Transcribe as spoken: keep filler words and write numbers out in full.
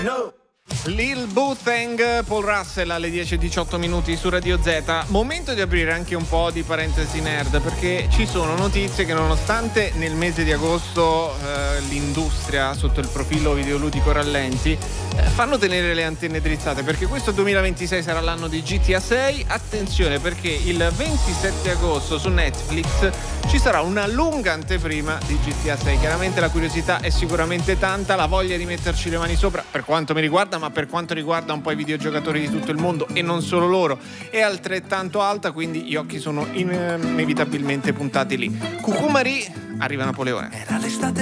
No. Lil Booteng, Paul Russell alle dieci e diciotto minuti su Radio Z. Momento di aprire anche un po' di parentesi nerd, perché ci sono notizie che, nonostante nel mese di agosto eh, l'industria sotto il profilo videoludico rallenti, eh, fanno tenere le antenne drizzate, perché questo duemilaventisei sarà l'anno di G T A sei. Attenzione, perché il ventisette agosto su Netflix ci sarà una lunga anteprima di G T A sei. Chiaramente la curiosità è sicuramente tanta, la voglia di metterci le mani sopra, per quanto mi riguarda, ma per quanto riguarda un po' i videogiocatori di tutto il mondo e non solo loro, è altrettanto alta, quindi gli occhi sono inevitabilmente puntati lì. Cucumari, arriva Napoleone. Era l'estate